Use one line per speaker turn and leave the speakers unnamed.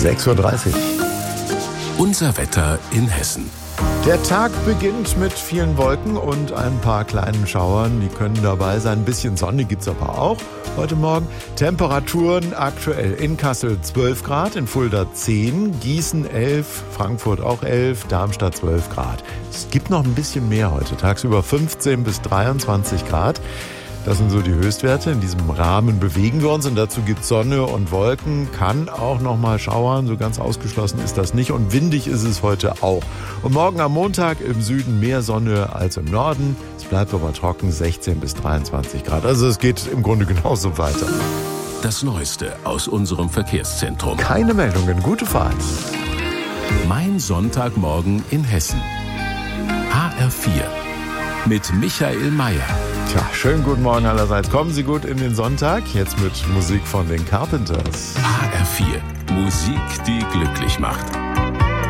6:30 Uhr.
Unser Wetter in Hessen.
Der Tag beginnt mit vielen Wolken und ein paar kleinen Schauern. Die können dabei sein. Ein bisschen Sonne gibt's aber auch heute Morgen. Temperaturen aktuell in Kassel 12 Grad, in Fulda 10, Gießen 11, Frankfurt auch 11, Darmstadt 12 Grad. Es gibt noch ein bisschen mehr heute. Tagsüber 15 bis 23 Grad. Das sind so die Höchstwerte. In diesem Rahmen bewegen wir uns und dazu gibt es Sonne und Wolken. Kann auch noch mal schauern, so ganz ausgeschlossen ist das nicht. Und windig ist es heute auch. Und morgen am Montag im Süden mehr Sonne als im Norden. Es bleibt aber trocken, 16 bis 23 Grad. Also es geht im Grunde genauso weiter.
Das Neueste aus unserem Verkehrszentrum.
Keine Meldungen, gute Fahrt.
Mein Sonntagmorgen in Hessen. HR4 mit Michael Mayer.
Tja, schönen guten Morgen allerseits. Kommen Sie gut in den Sonntag. Jetzt mit Musik von den Carpenters.
HR4, Musik, die glücklich macht.